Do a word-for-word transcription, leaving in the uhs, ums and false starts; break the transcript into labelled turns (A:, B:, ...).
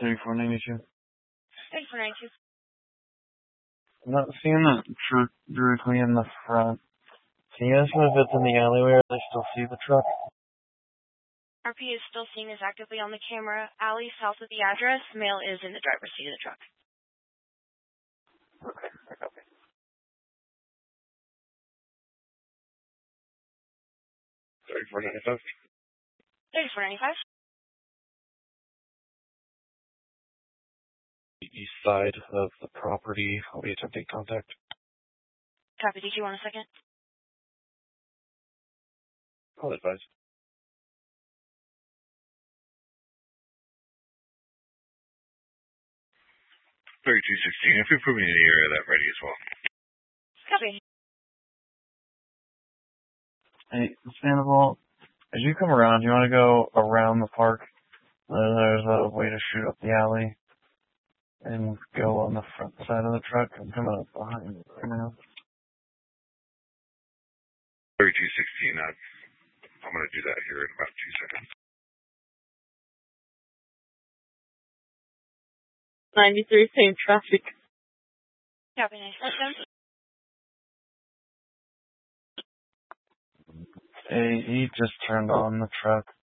A: thirty-four ninety-two.
B: thirty-four ninety-two.
A: I'm not seeing that truck directly in the front. Can you ask me if it's in the alleyway or they still see the truck?
B: R P is still seen as actively on the camera. Alley south of the address. Male is in the driver's seat of the truck.
A: Okay, I copy. thirty-four ninety-five.
B: thirty-four ninety-five.
A: The east side of the property. I'll be attempting contact.
B: Copy. Did you want a second?
A: I'll advise.
C: thirty-two sixteen. If you're moving in the area, that ready as well.
B: Copy.
A: Hey, Sandoval, as you come around, you want to go around the park? Uh, there's a way to shoot up the alley and go on the front side of the truck. I'm coming up behind it right now.
C: thirty-two sixteen. I'm, I'm going to do that here in about two seconds.
D: ninety-three, same traffic.
B: Copy. ninety-seven.
A: Hey, he just turned on the truck.